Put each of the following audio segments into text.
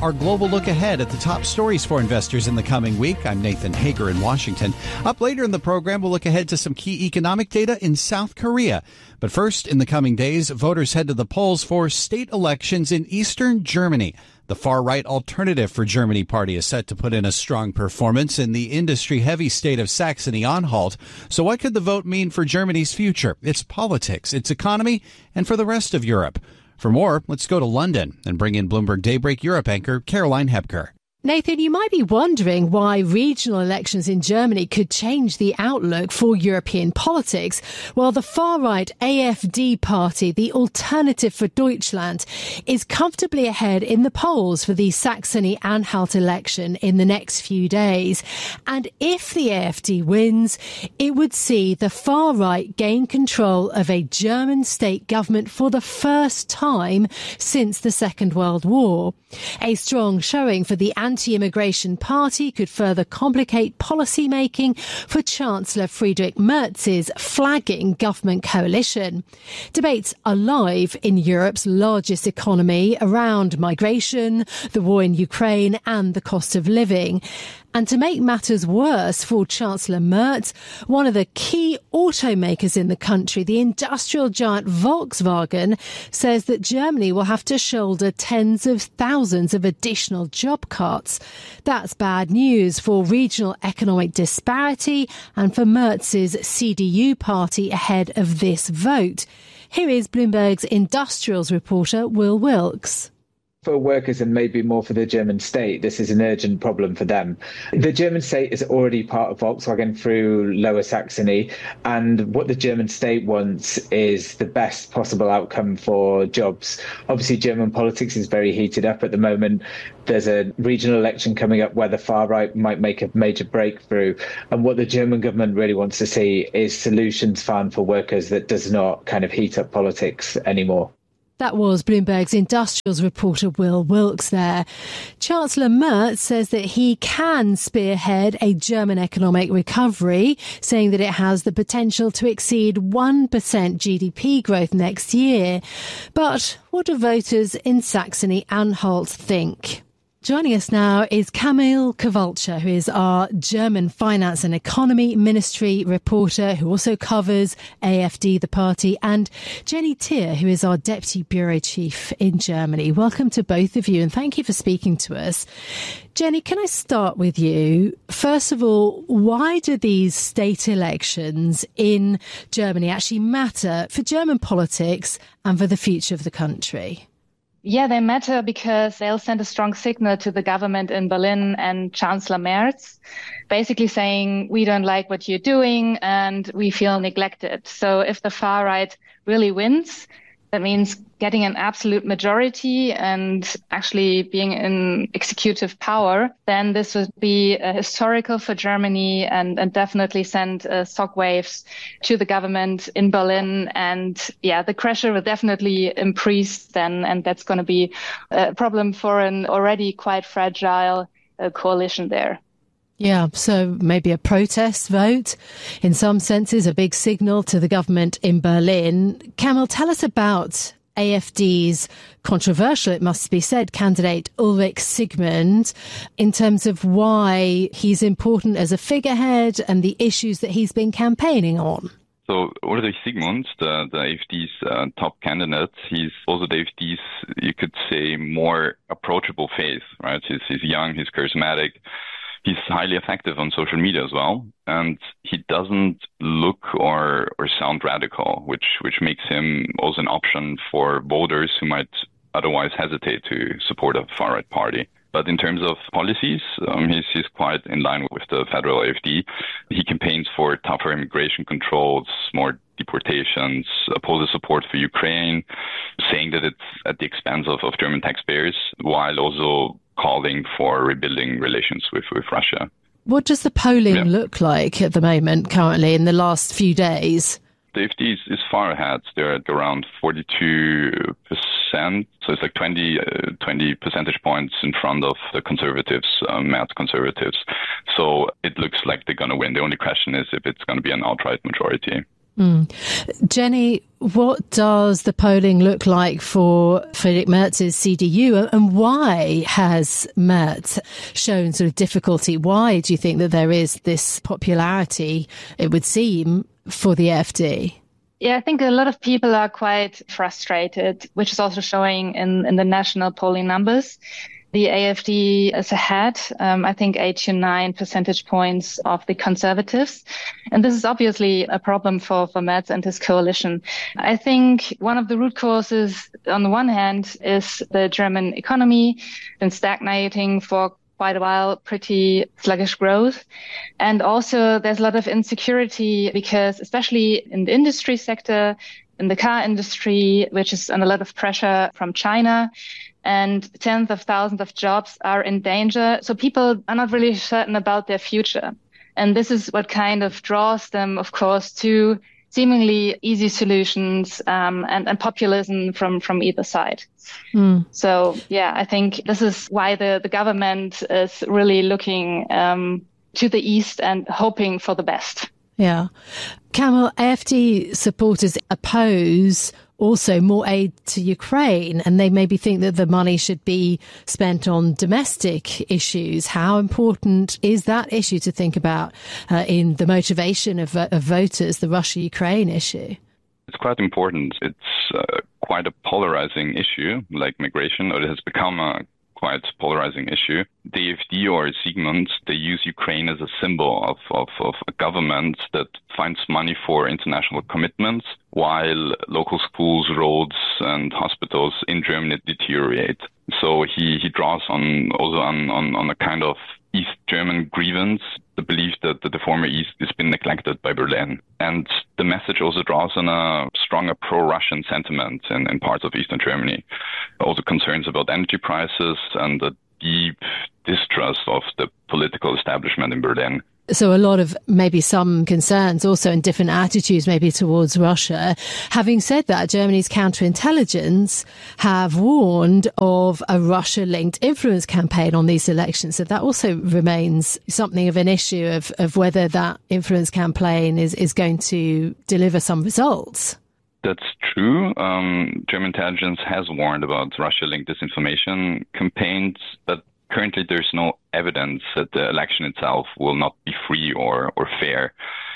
our global look ahead at the top stories for investors in the coming week. I'm Nathan Hager in Washington. Up later in the program, we'll look ahead to some key economic data in South Korea. But first, in the coming days, voters head to the polls for state elections in eastern Germany. The far-right Alternative for Germany party is set to put in a strong performance in the industry-heavy state of Saxony-Anhalt. So what could the vote mean for Germany's future, its politics, its economy, and for the rest of Europe? For more, let's go to London and bring in Bloomberg Daybreak Europe anchor Caroline Hebker. Nathan, you might be wondering why regional elections in Germany could change the outlook for European politics. Well, the far-right AfD party, the Alternative for Deutschland, is comfortably ahead in the polls for the Saxony-Anhalt election in the next few days. And if the AfD wins, it would see the far-right gain control of a German state government for the first time since the Second World War. A strong showing for the anti-immigration party could further complicate policy making for Chancellor Friedrich Merz's flagging government coalition. Debates are live in Europe's largest economy around migration, the war in Ukraine and the cost of living. And to make matters worse for Chancellor Merz, one of the key automakers in the country, the industrial giant Volkswagen, says that Germany will have to shoulder tens of thousands of additional job cuts. That's bad news for regional economic disparity and for Merz's CDU party ahead of this vote. Here is Bloomberg's industrials reporter, Will Wilkes. For workers and maybe more for the German state, this is an urgent problem for them. The German state is already part of Volkswagen through Lower Saxony, and what the German state wants is the best possible outcome for jobs. Obviously, German politics is very heated up at the moment. There's a regional election coming up where the far right might make a major breakthrough. And what the German government really wants to see is solutions found for workers that does not kind of heat up politics anymore. That was Bloomberg's industrials reporter Will Wilkes there. Chancellor Merz says that he can spearhead a German economic recovery, saying that it has the potential to exceed 1% GDP growth next year. But what do voters in Saxony-Anhalt think? Joining us now is Kamil Kowalczyk, who is our German Finance and Economy Ministry reporter, who also covers AfD, the party, and Jenny Tier, who is our Deputy Bureau Chief in Germany. Welcome to both of you, and thank you for speaking to us. Jenny, can I start with you? First of all, why do these state elections in Germany actually matter for German politics and for the future of the country? Yeah, they matter because they'll send a strong signal to the government in Berlin and Chancellor Merz, basically saying, we don't like what you're doing and we feel neglected. So if the far right really wins, that means getting an absolute majority and actually being in executive power, then this would be historical for Germany and definitely send shockwaves to the government in Berlin. And yeah, the pressure will definitely increase then. And that's going to be a problem for an already quite fragile coalition there. Yeah, so maybe a protest vote, in some senses, a big signal to the government in Berlin. Kamil, tell us about AfD's controversial, it must be said, candidate Ulrich Sigmund, in terms of why he's important as a figurehead and the issues that he's been campaigning on. So Ulrich Sigmund, the AfD's top candidate, he's also the AfD's, you could say, more approachable face, right? He's young, he's charismatic. He's highly effective on social media as well, and he doesn't look or sound radical, which makes him also an option for voters who might otherwise hesitate to support a far-right party. But in terms of policies, he's quite in line with the federal AfD. He campaigns for tougher immigration controls, more deportations, opposes support for Ukraine, saying that it's at the expense of German taxpayers, while also calling for rebuilding relations with Russia. What does the polling look like at the moment, currently, in the last few days? The AfD is far ahead. They're at around 42%. So it's like 20 percentage points in front of the conservatives, Merz conservatives. So it looks like they're going to win. The only question is if it's going to be an outright majority. Jenny, what does the polling look like for Friedrich Merz's CDU, and why has Merz shown sort of difficulty? Why do you think that there is this popularity, it would seem, for the AfD? Yeah, I think a lot of people are quite frustrated, which is also showing in the national polling numbers. The AfD is ahead, I think 8 to 9 percentage points of the Conservatives. And this is obviously a problem for Merz and his coalition. I think one of the root causes, on the one hand, is the German economy, been stagnating for quite a while, pretty sluggish growth. And also there's a lot of insecurity because especially in the industry sector, in the car industry, which is under a lot of pressure from China, and tens of thousands of jobs are in danger. So people are not really certain about their future. And this is what kind of draws them, of course, to seemingly easy solutions and populism from either side. So, yeah, I think this is why the government is really looking to the east and hoping for the best. Yeah. Kamil, AfD supporters oppose also more aid to Ukraine, and they maybe think that the money should be spent on domestic issues. How important is that issue to think about in the motivation of voters, the Russia-Ukraine issue? It's quite important. It's quite a polarizing issue, like migration, or it has become a quite polarizing issue. The AfD or Sigmund, they use Ukraine as a symbol of a government that finds money for international commitments, while local schools, roads and hospitals in Germany deteriorate. So he draws on a kind of East German grievance, the belief that the former East has been neglected by Berlin. And the message also draws on a stronger pro-Russian sentiment in parts of Eastern Germany. Also concerns about energy prices and the deep distrust of the political establishment in Berlin. So a lot of maybe some concerns also and different attitudes maybe towards Russia. Having said that, Germany's counterintelligence have warned of a Russia-linked influence campaign on these elections. So that also remains something of an issue of whether that influence campaign is going to deliver some results. That's true. German intelligence has warned about Russia-linked disinformation campaigns, but currently there's no evidence that the election itself will not be free or fair.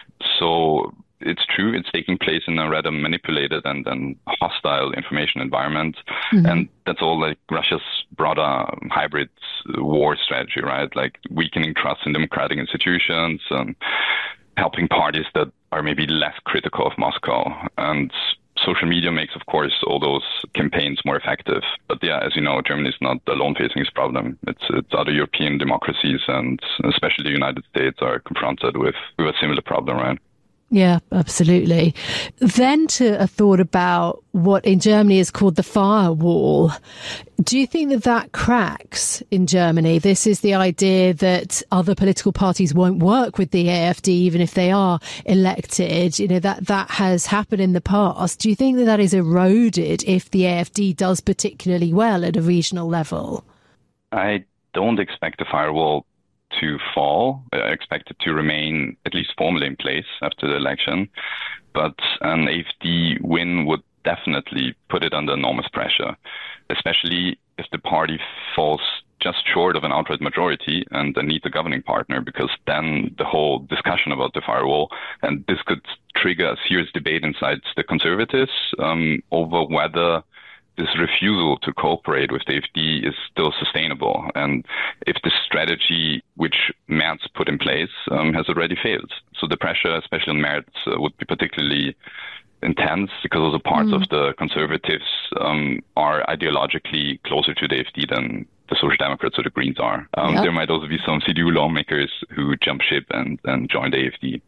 So it's true, it's taking place in a rather manipulated and hostile information environment. Mm-hmm. And that's all like Russia's broader hybrid war strategy, right? Like weakening trust in democratic institutions and helping parties that are maybe less critical of Moscow. And social media makes, of course, all those campaigns more effective. But yeah, as you know, Germany is not alone facing this problem. It's other European democracies and especially the United States are confronted with a similar problem, right? Yeah, absolutely. Then to a thought about what in Germany is called the firewall. Do you think that cracks in Germany? This is the idea that other political parties won't work with the AfD even if they are elected. You know, that has happened in the past. Do you think that is eroded if the AfD does particularly well at a regional level? I don't expect the firewall to fall. I expect it to remain at least formally in place after the election. But an AfD win would definitely put it under enormous pressure, especially if the party falls just short of an outright majority and then needs a governing partner, because then the whole discussion about the firewall, and this could trigger a serious debate inside the Conservatives over whether this refusal to cooperate with the AfD is still sustainable, and if the strategy which Merz put in place has already failed. So the pressure, especially on Merz, would be particularly intense because also parts of the Conservatives are ideologically closer to the AfD than the Social Democrats or the Greens are. There might also be some CDU lawmakers who jump ship and join the AfD.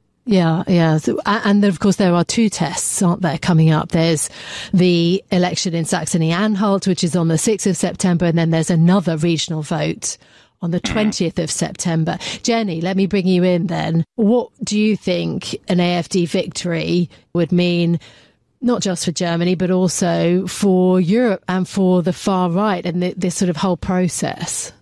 Yeah. So, and of course, there are two tests, aren't there, coming up? There's the election in Saxony-Anhalt, which is on the 6th of September, and then there's another regional vote on the 20th of September. Jenny, let me bring you in then. What do you think an AfD victory would mean, not just for Germany, but also for Europe and for the far right and this sort of whole process?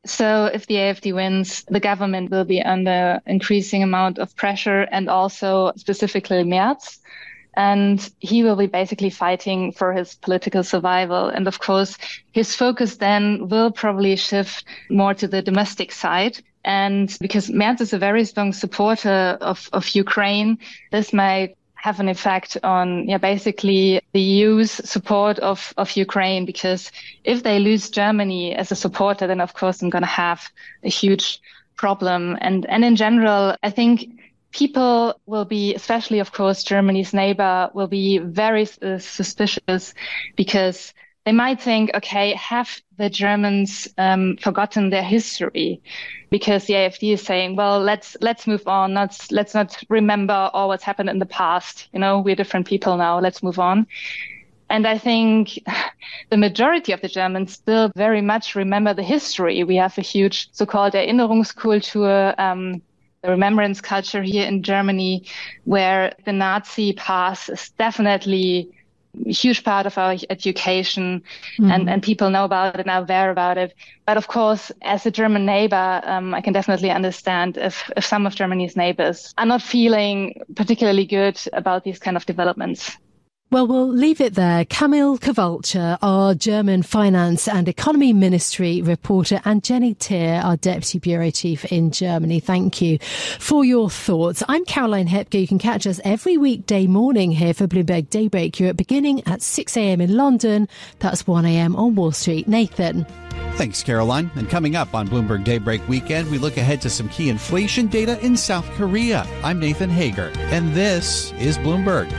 So if the AfD wins, the government will be under increasing amount of pressure, and also specifically Merz. And he will be basically fighting for his political survival. And of course, his focus then will probably shift more to the domestic side. And because Merz is a very strong supporter of Ukraine, this might have an effect on basically the EU's support of Ukraine, because if they lose Germany as a supporter, then of course I'm going to have a huge problem. And in general, I think people will be, especially of course Germany's neighbor, will be very suspicious, because they might think, okay, have the Germans forgotten their history? Because the AfD is saying, well, let's move on. Let's not remember all what's happened in the past. We're different people now. Let's move on. And I think the majority of the Germans still very much remember the history. We have a huge so-called Erinnerungskultur, the remembrance culture here in Germany, where the Nazi past is definitely a huge part of our education, and people know about it and are aware about it. But of course, as a German neighbor, I can definitely understand if some of Germany's neighbors are not feeling particularly good about these kind of developments. Well, we'll leave it there. Kamil Kowalczyk, our German Finance and Economy Ministry reporter, and Jenny Tier, our Deputy Bureau Chief in Germany. Thank you for your thoughts. I'm Caroline Hepker. You can catch us every weekday morning here for Bloomberg Daybreak Europe, beginning at 6 a.m. in London. That's 1 a.m. on Wall Street. Nathan. Thanks, Caroline. And coming up on Bloomberg Daybreak Weekend, we look ahead to some key inflation data in South Korea. I'm Nathan Hager, and this is Bloomberg.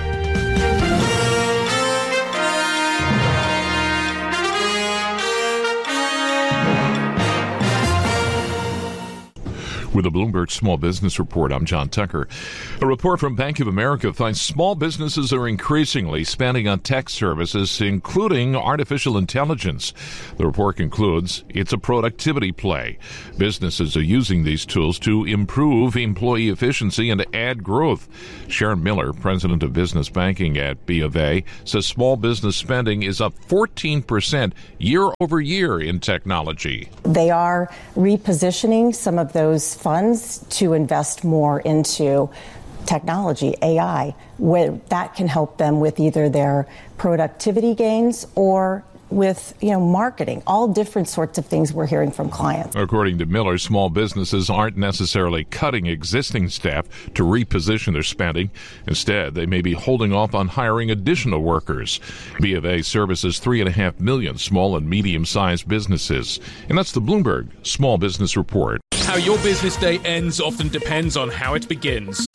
With a Bloomberg Small Business Report, I'm John Tucker. A report from Bank of America finds small businesses are increasingly spending on tech services, including artificial intelligence. The report concludes it's a productivity play. Businesses are using these tools to improve employee efficiency and add growth. Sharon Miller, president of business banking at B of A, says small business spending is up 14% year over year in technology. They are repositioning some of those funds to invest more into technology, AI, where that can help them with either their productivity gains or with, marketing, all different sorts of things we're hearing from clients. According to Miller, small businesses aren't necessarily cutting existing staff to reposition their spending. Instead, they may be holding off on hiring additional workers. B of A services 3.5 million small and medium-sized businesses. And that's the Bloomberg Small Business Report. How your business day ends often depends on how it begins.